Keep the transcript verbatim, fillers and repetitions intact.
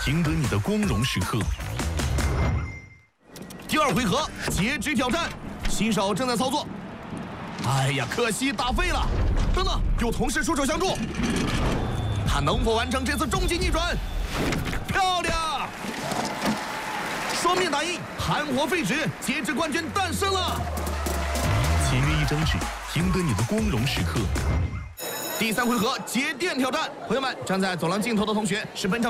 赢得你的光荣时刻。第二回合截肢挑战，新手正在操作。哎呀，可惜打废了。等等，有同事出手相助，他能否完成这次终极逆转？漂亮！双面打印，盘活废纸，截肢冠军诞生了。签约一张纸，赢得你的光荣时刻。第三回合节电挑战，朋友们，站在走廊尽头的同学是本场。